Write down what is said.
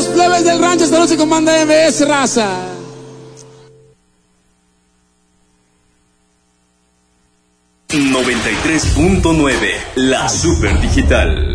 los plebes del rancho, esta noche comanda MBS, raza. ...93.9, la super digital.